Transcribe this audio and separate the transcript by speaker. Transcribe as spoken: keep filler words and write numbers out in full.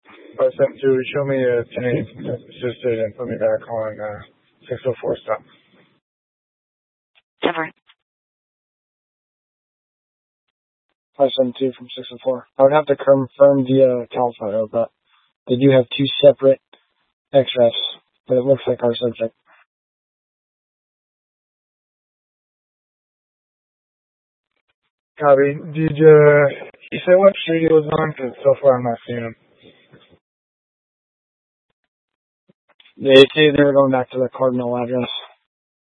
Speaker 1: five seven two, show me a ten eight assisted and put me back on uh, six oh four stop.
Speaker 2: Denver.
Speaker 3: five seven two from six oh four. I would have to confirm via Cal Photo, but they do have two separate X R Fs, but it looks like our subject.
Speaker 1: Copy. Did uh, you say what street he was on? Because so far I'm not seeing him.
Speaker 3: They say they were going back to the Cardinal address.